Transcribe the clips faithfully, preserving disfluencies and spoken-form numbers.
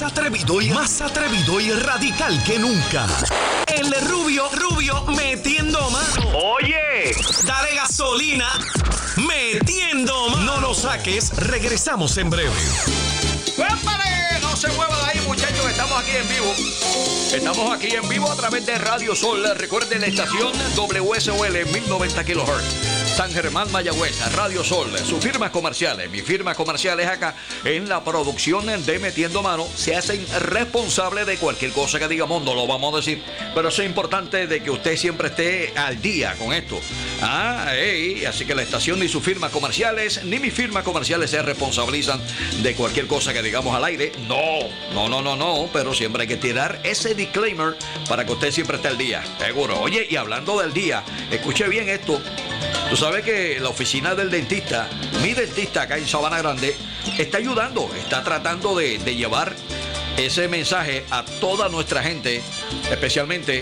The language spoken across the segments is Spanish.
atrevido y más atrevido y radical que nunca. El Rubio, Rubio, metiendo mano. Oye, dale gasolina, metiendo mano. No lo saques, regresamos en breve. ¡Cuémpale! No se mueva de ahí, muchachos, estamos aquí en vivo. Estamos aquí en vivo a través de Radio Sol. Recuerden la estación W S O L mil noventa kilohertz. San Germán, Mayagüez, Radio Sol, sus firmas comerciales, mis firmas comerciales acá en la producción de Metiendo Mano, se hacen responsables de cualquier cosa que digamos, no lo vamos a decir, pero es importante de que usted siempre esté al día con esto. Ah, hey, así que la estación ni sus firmas comerciales, ni mis firmas comerciales se responsabilizan de cualquier cosa que digamos al aire. No, no, no, no, no, pero siempre hay que tirar ese disclaimer para que usted siempre esté al día, seguro. Oye, y hablando del día, escuche bien esto. Tú sabes que la oficina del dentista, mi dentista acá en Sabana Grande, está ayudando, está tratando de, de llevar ese mensaje a toda nuestra gente, especialmente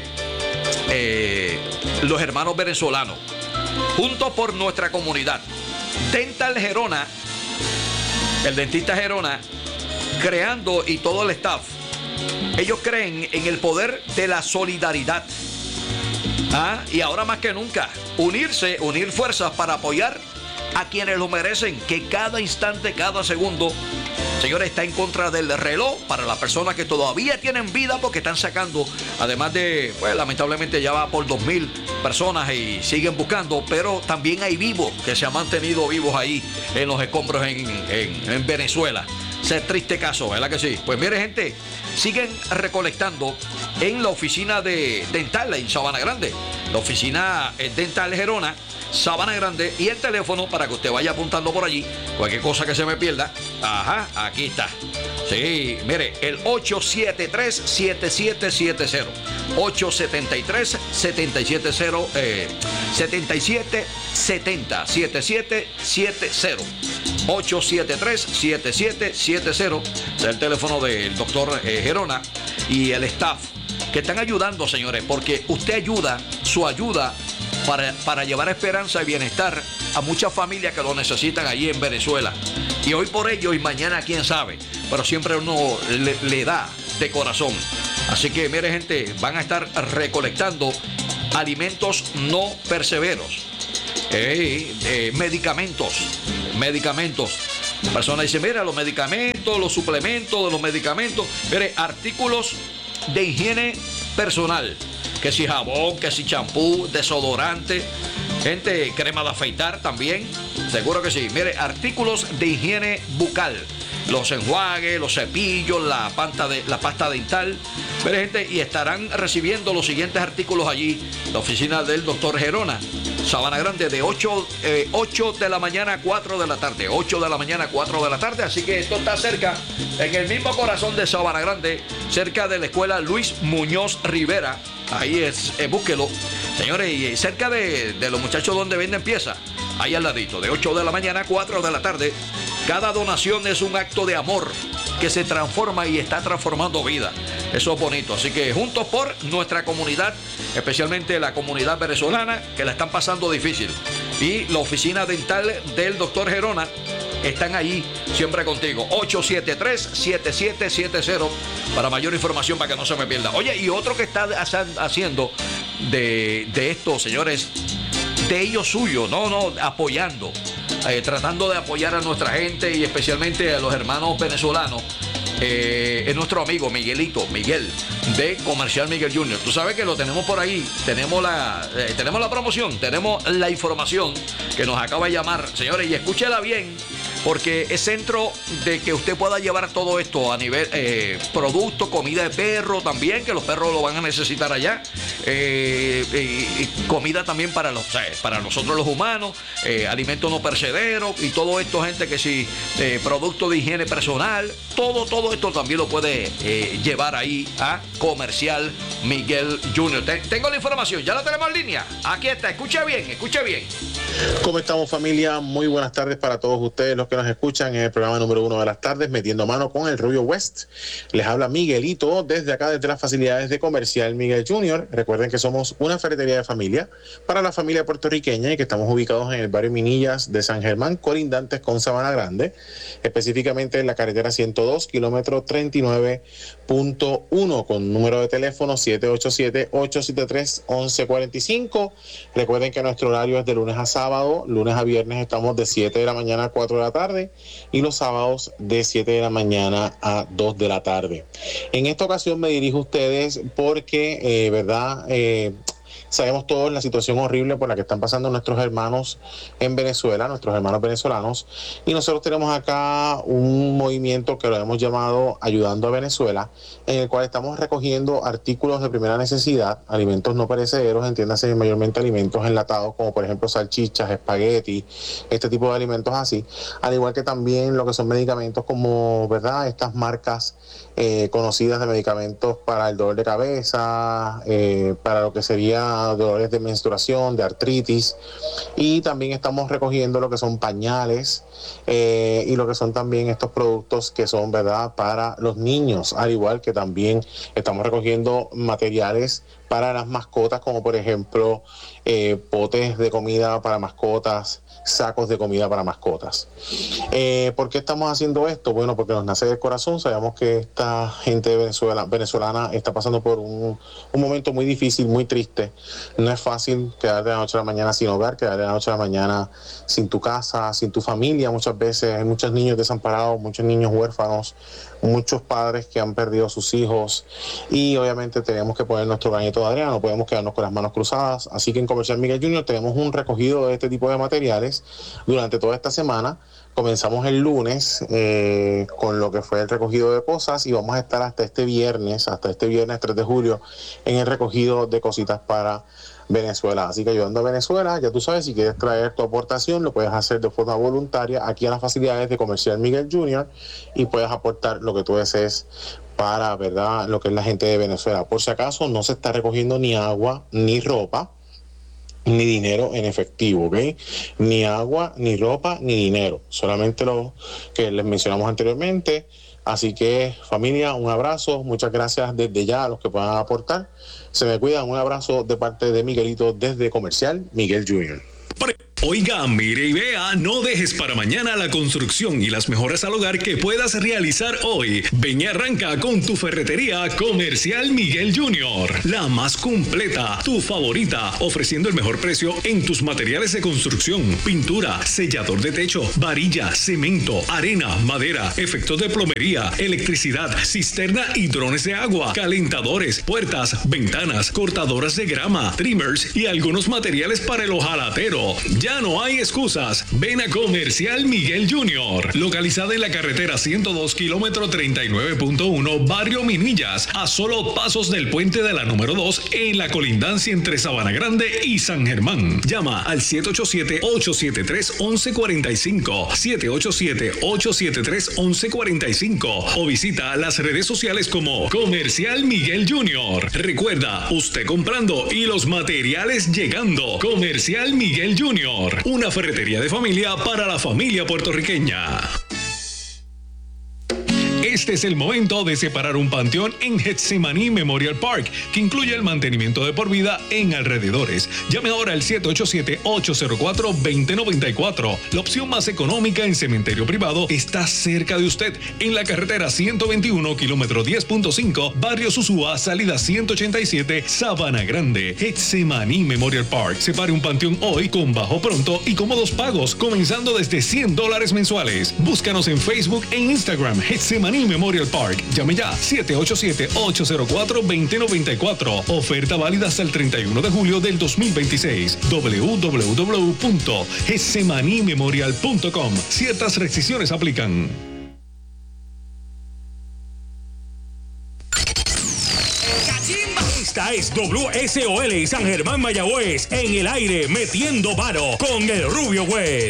eh, los hermanos venezolanos, juntos por nuestra comunidad. Dental Gerona, el dentista Gerona, creando y todo el staff, ellos creen en el poder de la solidaridad. Ah, y ahora más que nunca, unirse, unir fuerzas para apoyar a quienes lo merecen, que cada instante, cada segundo, señores, está en contra del reloj para las personas que todavía tienen vida porque están sacando, además de, pues lamentablemente ya va por dos mil personas y siguen buscando, pero también hay vivos que se han mantenido vivos ahí en los escombros en, en, en Venezuela. Ese triste caso, ¿verdad que sí? Pues mire, gente, siguen recolectando en la oficina de Dental en Sabana Grande. La oficina Dental Gerona, Sabana Grande, y el teléfono para que usted vaya apuntando por allí. Cualquier cosa que se me pierda. Ajá, aquí está. Sí, mire, el ocho siete tres, siete siete siete cero. ocho siete tres, siete siete cero. Eh, siete siete siete cero. siete siete siete cero. ocho siete tres, siete siete siete cero. Es el teléfono del doctor eh, Gerona y el staff que están ayudando, señores, porque usted ayuda, su ayuda para, para llevar esperanza y bienestar a muchas familias que lo necesitan allí en Venezuela. Y hoy por ello y mañana quién sabe, pero siempre uno le, le da de corazón. Así que, mire, gente, van a estar recolectando alimentos no perseveros, eh, eh, medicamentos, medicamentos. La persona dice, mira, los medicamentos, los suplementos de los medicamentos, mire, artículos de higiene personal, que si jabón, que si champú, desodorante, gente, crema de afeitar también, seguro que sí. Mire, artículos de higiene bucal, los enjuagues, los cepillos, la pasta, de, la pasta dental. Mire, gente, y estarán recibiendo los siguientes artículos allí, la oficina del doctor Gerona, Sabana Grande, de ocho, eh, ocho de la mañana a cuatro de la tarde. ocho de la mañana a cuatro de la tarde. Así que esto está cerca, en el mismo corazón de Sabana Grande, cerca de la escuela Luis Muñoz Rivera. Ahí es, eh, búsquelo. Señores, y cerca de, de los muchachos donde venden piezas. Ahí al ladito, de ocho de la mañana a cuatro de la tarde. Cada donación es un acto de amor que se transforma y está transformando vida. Eso es bonito. Así que juntos por nuestra comunidad, especialmente la comunidad venezolana, que la están pasando difícil. Y la oficina dental del doctor Gerona están ahí siempre contigo. ocho siete tres, siete siete siete cero para mayor información, para que no se me pierda. Oye, y otro que está haciendo de, de esto, señores, de ellos suyo, no, no, apoyando. Eh, tratando de apoyar a nuestra gente y especialmente a los hermanos venezolanos, eh, es nuestro amigo Miguelito, Miguel, de Comercial Miguel junior Tú sabes que lo tenemos por ahí, tenemos la, eh, tenemos la promoción, tenemos la información que nos acaba de llamar, señores, y escúchela bien, porque es centro de que usted pueda llevar todo esto a nivel eh, producto, comida de perro también, que los perros lo van a necesitar allá, eh, y, y comida también para los, o sea, para nosotros los humanos, eh, alimentos no perecederos y todo esto, gente, que si eh, producto de higiene personal, todo, todo esto también lo puede eh, llevar ahí a Comercial Miguel junior Tengo la información, ya la tenemos en línea. Aquí está, escuche bien, escuche bien. ¿Cómo estamos, familia? Muy buenas tardes para todos ustedes los que que nos escuchan en el programa número uno de las tardes, Metiendo Mano con el Rubio West. Les habla Miguelito desde acá, desde las facilidades de Comercial Miguel Junior Recuerden que somos una ferretería de familia para la familia puertorriqueña y que estamos ubicados en el barrio Minillas de San Germán, colindantes con Sabana Grande, específicamente en la carretera ciento dos, kilómetro treinta y nueve punto uno, con número de teléfono siete ocho siete, ocho siete tres, once cuarenta y cinco. Recuerden que nuestro horario es de lunes a sábado, lunes a viernes estamos de siete de la mañana a cuatro de la tarde y los sábados de siete de la mañana a dos de la tarde. En esta ocasión me dirijo a ustedes porque, eh, ¿verdad? Eh, Sabemos todos la situación horrible por la que están pasando nuestros hermanos en Venezuela, nuestros hermanos venezolanos, y nosotros tenemos acá un movimiento que lo hemos llamado Ayudando a Venezuela, en el cual estamos recogiendo artículos de primera necesidad, alimentos no perecederos, entiéndase mayormente alimentos enlatados, como por ejemplo salchichas, espagueti, este tipo de alimentos así, al igual que también lo que son medicamentos como, ¿verdad?, estas marcas eh, conocidas de medicamentos para el dolor de cabeza, eh, para lo que sería dolores de menstruación, de artritis, y también estamos recogiendo lo que son pañales eh, y lo que son también estos productos que son, ¿verdad?, para los niños, al igual que también estamos recogiendo materiales para las mascotas, como por ejemplo eh, potes de comida para mascotas, sacos de comida para mascotas. Eh, ¿Por qué estamos haciendo esto? Bueno, porque nos nace del corazón. Sabemos que esta gente de Venezuela, venezolana está pasando por un, un momento muy difícil, muy triste. No es fácil quedarte de la noche a la mañana sin hogar, quedarte de la noche a la mañana sin tu casa, sin tu familia. Muchas veces hay muchos niños desamparados, muchos niños huérfanos, muchos padres que han perdido a sus hijos, y obviamente tenemos que poner nuestro granito de arena, no podemos quedarnos con las manos cruzadas. Así que en Comercial Miguel Junior tenemos un recogido de este tipo de materiales durante toda esta semana. Comenzamos el lunes eh, con lo que fue el recogido de cosas y vamos a estar hasta este viernes, hasta este viernes tres de julio, en el recogido de cositas para Venezuela. Así que Ayudando a Venezuela, ya tú sabes, si quieres traer tu aportación, lo puedes hacer de forma voluntaria aquí a las facilidades de Comercial Miguel Junior y puedes aportar lo que tú desees para, ¿verdad?, lo que es la gente de Venezuela. Por si acaso, no se está recogiendo ni agua, ni ropa, ni dinero en efectivo, ¿ok? Ni agua, ni ropa, ni dinero. Solamente lo que les mencionamos anteriormente. Así que, familia, un abrazo. Muchas gracias desde ya a los que puedan aportar. Se me cuidan. Un abrazo de parte de Miguelito desde Comercial Miguel Junior Oiga, mire y vea, no dejes para mañana la construcción y las mejoras al hogar que puedas realizar hoy. Ven y arranca con tu ferretería Comercial Miguel Junior, la más completa, tu favorita, ofreciendo el mejor precio en tus materiales de construcción: pintura, sellador de techo, varilla, cemento, arena, madera, efectos de plomería, electricidad, cisterna y drones de agua, calentadores, puertas, ventanas, cortadoras de grama, trimmers y algunos materiales para el hojalatero. Ya no hay excusas. Ven a Comercial Miguel Junior, localizada en la carretera ciento dos, kilómetro treinta y nueve punto uno, barrio Minillas, a solo pasos del puente de la número dos, en la colindancia entre Sabana Grande y San Germán. Llama al siete ocho siete, ocho siete tres, once cuarenta y cinco, siete ocho siete, ocho siete tres, once cuarenta y cinco, o visita las redes sociales como Comercial Miguel Junior. Recuerda, usted comprando y los materiales llegando. Comercial Miguel Junior, una ferretería de familia para la familia puertorriqueña. Este es el momento de separar un panteón en Getsemaní Memorial Park, que incluye el mantenimiento de por vida en alrededores. Llame ahora al siete ocho siete, ocho cero cuatro, dos cero nueve cuatro. La opción más económica en cementerio privado está cerca de usted, en la carretera ciento veintiuno, kilómetro diez punto cinco, barrio Susúa, salida ciento ochenta y siete, Sabana Grande. Getsemaní Memorial Park. Separe un panteón hoy con bajo pronto y cómodos pagos, comenzando desde cien dólares mensuales. Búscanos en Facebook e Instagram, Getsemaní Memorial Park. Llame ya, siete ocho siete, ocho cero cuatro, dos cero nueve cuatro. Oferta válida hasta el treinta y uno de julio del dos mil veintiséis. doble u doble u doble u punto getsemaní memorial punto com. Ciertas restricciones aplican. Esta es W S O L San Germán Mayagüez, en el aire, metiendo mano con el Rubio West.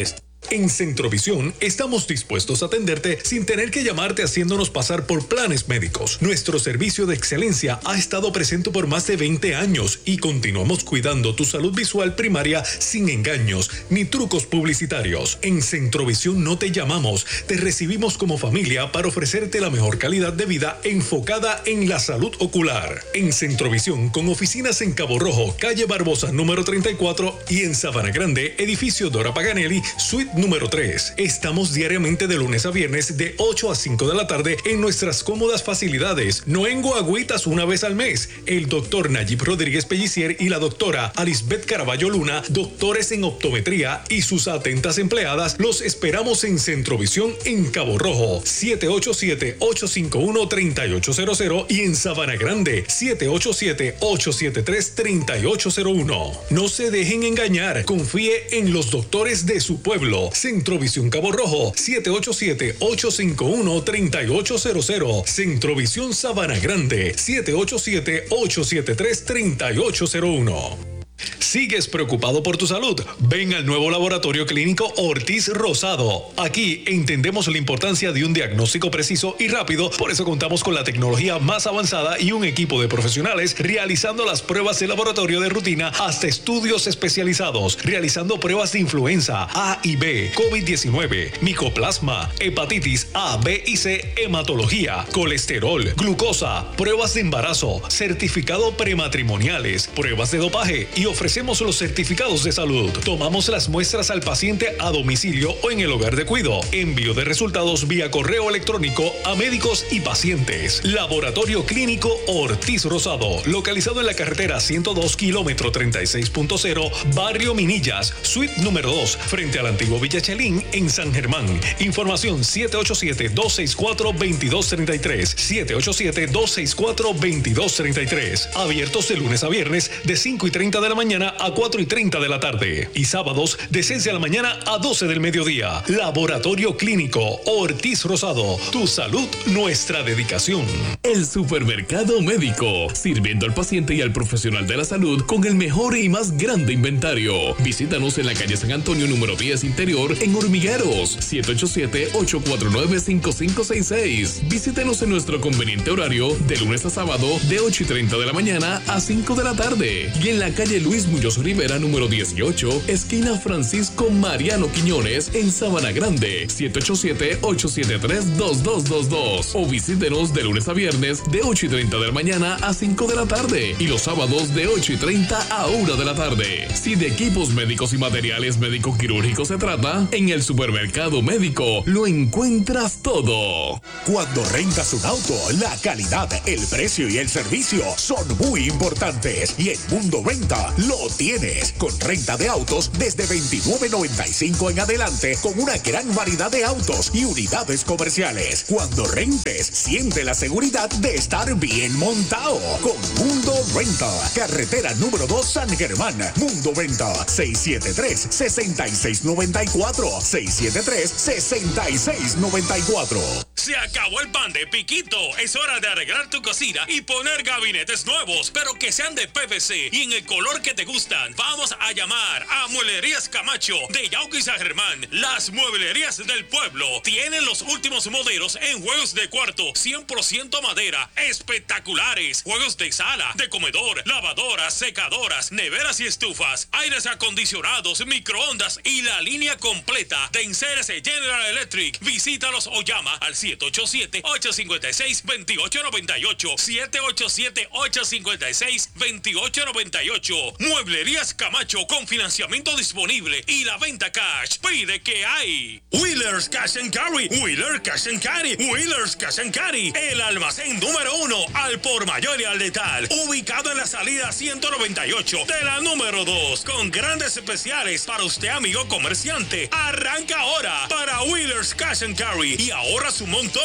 En Centrovisión estamos dispuestos a atenderte sin tener que llamarte haciéndonos pasar por planes médicos. Nuestro servicio de excelencia ha estado presente por más de veinte años y continuamos cuidando tu salud visual primaria sin engaños ni trucos publicitarios. En Centrovisión no te llamamos, te recibimos como familia para ofrecerte la mejor calidad de vida enfocada en la salud ocular. En Centrovisión, con oficinas en Cabo Rojo, calle Barbosa número treinta y cuatro y en Sabana Grande, edificio Dora Paganelli, suite número tres. Estamos diariamente de lunes a viernes de ocho a cinco de la tarde en nuestras cómodas facilidades. No en guagüitas una vez al mes. El doctor Nayib Rodríguez Pellicier y la doctora Alisbeth Caraballo Luna, doctores en optometría y sus atentas empleadas, los esperamos en Centrovisión en Cabo Rojo, siete ocho siete, ocho cinco uno, tres ocho cero cero y en Sabana Grande, siete ocho siete, ocho siete tres, tres ocho cero uno. No se dejen engañar, confíe en los doctores de su pueblo. Centrovisión Cabo Rojo, siete ocho siete, ocho cinco uno, tres ocho cero cero. Centrovisión Sabana Grande, siete ocho siete, ocho siete tres, tres ocho cero uno. ¿Sigues preocupado por tu salud? Ven al nuevo laboratorio clínico Ortiz Rosado. Aquí entendemos la importancia de un diagnóstico preciso y rápido, por eso contamos con la tecnología más avanzada y un equipo de profesionales realizando las pruebas de laboratorio de rutina hasta estudios especializados, realizando pruebas de influenza A y B, COVID diecinueve, micoplasma, hepatitis A, B y C, hematología, colesterol, glucosa, pruebas de embarazo, certificado prematrimoniales, pruebas de dopaje y ofrecemos los certificados de salud. Tomamos las muestras al paciente a domicilio o en el hogar de cuidado. Envío de resultados vía correo electrónico a médicos y pacientes. Laboratorio Clínico Ortiz Rosado, localizado en la carretera ciento dos, kilómetro treinta y seis punto cero, Barrio Minillas, suite número dos, frente al antiguo Villa Chelín, en San Germán. Información siete ocho siete, dos seis cuatro, dos dos tres tres, siete ocho siete, dos seis cuatro, dos dos tres tres. Abiertos de lunes a viernes de cinco y treinta de la mañana a cuatro y treinta de la tarde y sábados de seis de la mañana a doce del mediodía. Laboratorio Clínico Ortiz Rosado. Tu salud, nuestra dedicación. El Supermercado Médico, sirviendo al paciente y al profesional de la salud con el mejor y más grande inventario. Visítanos en la calle San Antonio número diez Interior en Hormigueros, siete ocho siete, ocho cuatro nueve, cinco cinco seis seis. Visítenos en nuestro conveniente horario de lunes a sábado de ocho y treinta de la mañana a cinco de la tarde y en la calle Luis Muñoz Rivera número dieciocho, esquina Francisco Mariano Quiñones en Sabana Grande, siete ocho siete, ocho siete tres, dos dos dos dos. O visítenos de lunes a viernes de ocho y treinta de la mañana a cinco de la tarde y los sábados de ocho y treinta a una de la tarde. Si de equipos médicos y materiales médico-quirúrgicos se trata, en el Supermercado Médico lo encuentras todo. Cuando rentas un auto, la calidad, el precio y el servicio son muy importantes y en Mundo Renta lo tienes, con renta de autos desde veintinueve noventa y cinco en adelante, con una gran variedad de autos y unidades comerciales. Cuando rentes, siente la seguridad de estar bien montado con Mundo Renta. Carretera número dos San Germán. Mundo Renta, seis siete tres, seis seis nueve cuatro, seis siete tres, seis seis nueve cuatro. Se acabó el pan de piquito. Es hora de arreglar tu cocina y poner gabinetes nuevos, pero que sean de P V C y en el color que te gustan. Vamos a llamar a Mueblerías Camacho de Yauco y San Germán. Las mueblerías del pueblo tienen los últimos modelos en juegos de cuarto cien por ciento madera, espectaculares. Juegos de sala, de comedor, lavadoras, secadoras, neveras y estufas, aires acondicionados, microondas y la línea completa de enseres General Electric. Visítalos o llama al siete ocho siete, ocho cinco seis, dos ocho nueve ocho, siete ocho siete, ocho cinco seis, dos ocho nueve ocho. Mueblerías Camacho con financiamiento disponible y la venta cash. Pide que hay. Wheelers Cash and Carry, Wheelers Cash and Carry, Wheelers Cash and Carry, el almacén número uno al por mayor y al letal, ubicado en la salida ciento noventa y ocho de la número dos, con grandes especiales para usted, amigo comerciante. Arranca ahora para Wheelers Cash and Carry y ahorra su montón.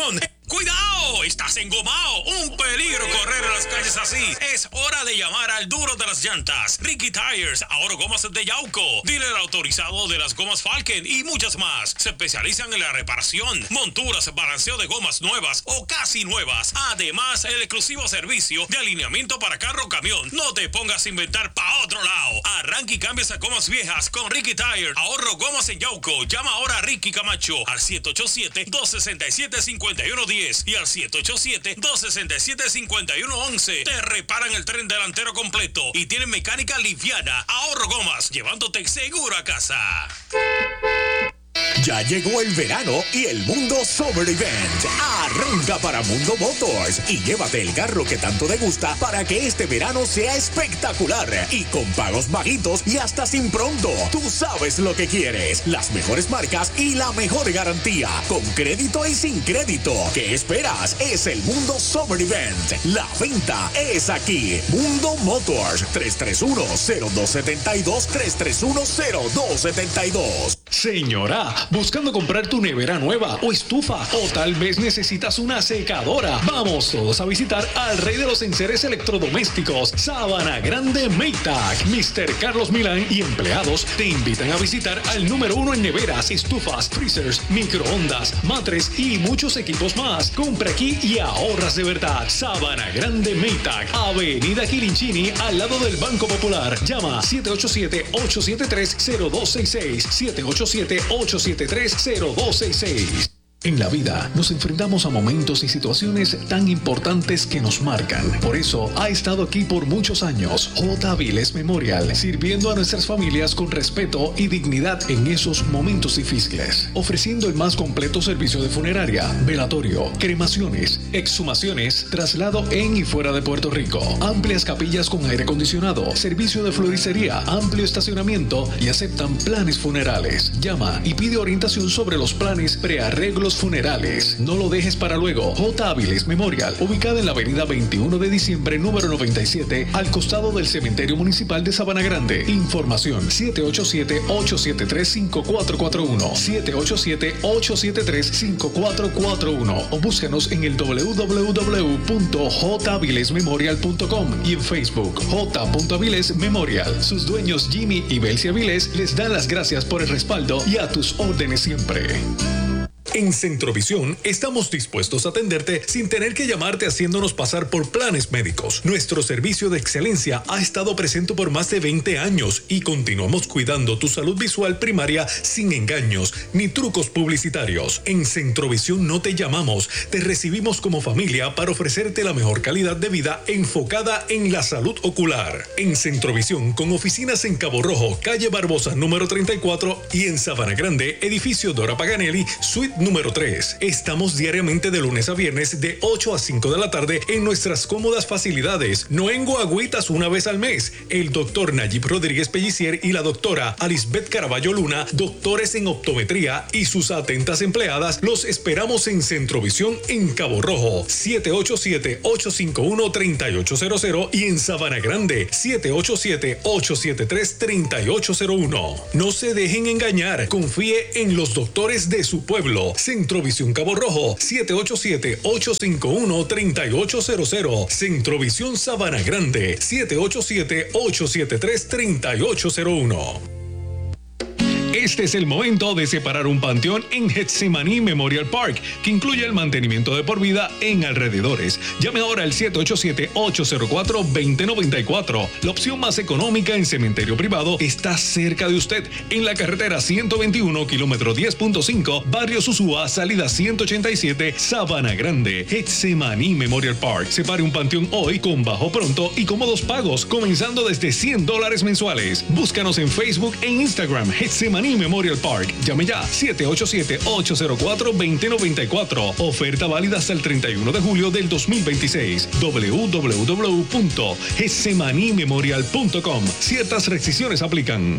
¡Cuidado! ¡Estás engomado! ¡Un peligro correr en las calles así! Es hora de llamar al duro de las llantas. Ricky Tires, ahora gomas de Yauco. Dealer autorizado de las gomas Falken y muchas más. Se especializan en la reparación, monturas, balanceo de gomas nuevas o casi nuevas. Además, el exclusivo servicio de alineamiento para carro o camión. No te pongas a inventar pa' otro lado. Arranca y cambia esas gomas viejas con Ricky Tires. Ahorro gomas en Yauco. Llama ahora a Ricky Camacho al siete ocho siete, dos seis siete, cinco uno uno cero y al siete ocho siete, dos seis siete, cinco uno uno uno. Te reparan el tren delantero completo y tienen mecánica liviana. Ahorro gomas, llevándote seguro a casa. Ya llegó el verano y el Mundo Summer Event. Arranca para Mundo Motors y llévate el carro que tanto te gusta para que este verano sea espectacular y con pagos bajitos y hasta sin pronto. Tú sabes lo que quieres, las mejores marcas y la mejor garantía, con crédito y sin crédito. ¿Qué esperas? Es el Mundo Summer Event. La venta es aquí. Mundo Motors, tres tres uno, cero dos siete dos, tres tres uno, cero dos siete dos. Señora, buscando comprar tu nevera nueva o estufa, o tal vez necesitas una secadora. Vamos todos a visitar al rey de los enseres electrodomésticos, Sabana Grande Maytag. mister Carlos Milán y empleados te invitan a visitar al número uno en neveras, estufas, freezers, microondas, matres y muchos equipos más. Compra aquí y ahorras de verdad. Sabana Grande Maytag, Avenida Quilinchini, al lado del Banco Popular. Llama siete ocho siete, ocho siete tres, cero dos seis seis, siete ocho siete, ocho siete tres, cero dos seis seis. En la vida nos enfrentamos a momentos y situaciones tan importantes que nos marcan. Por eso ha estado aquí por muchos años J. Avilés Memorial, sirviendo a nuestras familias con respeto y dignidad en esos momentos difíciles, ofreciendo el más completo servicio de funeraria, velatorio, cremaciones, exhumaciones, traslado en y fuera de Puerto Rico, amplias capillas con aire acondicionado, servicio de floristería, amplio estacionamiento y aceptan planes funerales. Llama y pide orientación sobre los planes prearreglos funerales. No lo dejes para luego. J. Avilés Memorial, ubicada en la avenida veintiuno de diciembre, número noventa y siete, al costado del Cementerio Municipal de Sabana Grande. Información siete ocho siete, ocho siete tres, cinco cuatro cuatro uno, siete ocho siete, ocho siete tres, cinco cuatro cuatro uno o búscanos en el doble u doble u doble u punto j avilés memorial punto com y en Facebook J. Avilés Memorial. Sus dueños Jimmy y Belcia Avilés les dan las gracias por el respaldo y a tus órdenes siempre. En Centrovisión estamos dispuestos a atenderte sin tener que llamarte haciéndonos pasar por planes médicos. Nuestro servicio de excelencia ha estado presente por más de veinte años y continuamos cuidando tu salud visual primaria sin engaños ni trucos publicitarios. En Centrovisión no te llamamos, te recibimos como familia para ofrecerte la mejor calidad de vida enfocada en la salud ocular. En Centrovisión, con oficinas en Cabo Rojo, calle Barbosa número treinta y cuatro y en Sabana Grande, edificio Dora Paganelli, suite número tres. Estamos diariamente de lunes a viernes de ocho a cinco de la tarde en nuestras cómodas facilidades. No en guagüitas una vez al mes. El doctor Nayib Rodríguez Pellicier y la doctora Alisbeth Caraballo Luna, doctores en optometría y sus atentas empleadas, los esperamos en Centrovisión en Cabo Rojo, siete ocho siete, ocho cinco uno, tres ocho cero cero y en Sabana Grande, siete ocho siete, ocho siete tres, tres ocho cero uno. No se dejen engañar, confíe en los doctores de su pueblo. Centrovisión Cabo Rojo, siete ocho siete, ocho cinco uno, tres ocho cero cero. Centrovisión Sabana Grande, siete ocho siete, ocho siete tres, tres ocho cero uno. Este es el momento de separar un panteón en Getsemaní Memorial Park, que incluye el mantenimiento de por vida en alrededores. Llame ahora al siete ocho siete, ocho cero cuatro, dos cero nueve cuatro. La opción más económica en cementerio privado está cerca de usted, en la carretera ciento veintiuno, kilómetro diez punto cinco, barrio Susúa, salida ciento ochenta y siete, Sabana Grande. Getsemaní Memorial Park. Separe un panteón hoy con bajo pronto y cómodos pagos, comenzando desde cien dólares mensuales. Búscanos en Facebook e Instagram, Getsemaní Memorial Park. Llame ya, siete ocho siete, ocho cero cuatro, dos cero nueve cuatro. Oferta válida hasta el treinta y uno de julio del dos mil veintiséis. doble u doble u doble u punto getsemaní memorial punto com. Ciertas restricciones aplican.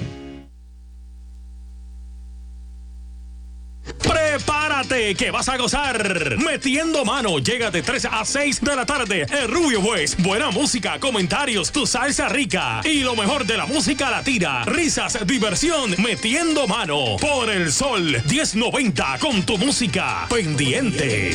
Prepárate que vas a gozar. Metiendo Mano llega de tres a seis de la tarde. El Rubio West. Buena música, comentarios, tu salsa rica y lo mejor de la música latina. Risas, diversión. Metiendo Mano por el Sol diez noventa con tu música pendiente.